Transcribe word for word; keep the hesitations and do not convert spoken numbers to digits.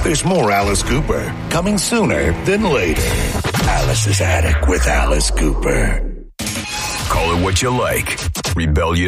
There's more Alice Cooper coming sooner than later. Alice's Attic with Alice Cooper. Call it what you like. Rebellion